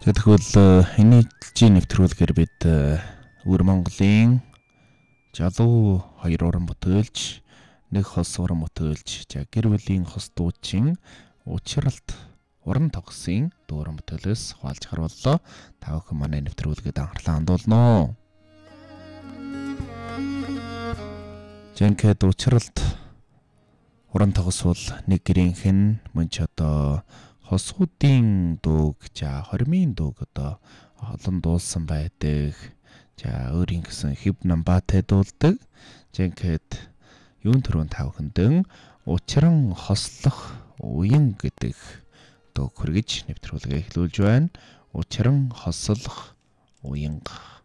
Тэгвэл энэ жилийн нэвтрүүлгээр бид Өвөр Монголын залуу 2 уран бүтээлч, 1 хос уран бүтээлч, гэр бүлийн хос дуучин Учралт уран тогсын дүүрэн бүтээлээс хуваалж харууллаа. Та бүхэн манай нэвтрүүлгээд анхаарлаа хандуулно. Жинхэнэ Учралт уран тогс бол нэг гэрийнхэн мөн ч одоо хосуудын дууг, хормын дууг одоо олон дуулсан байдаг. Өөрийн гэсэн хэв намбатай дуулдаг. Жинхэнэ юун төрөнд та бүхэндэн учран хослох уян гэдэг дуу хүргэж нэвтрүүлгээ эхлүүлж байна. Учран хослох уянга.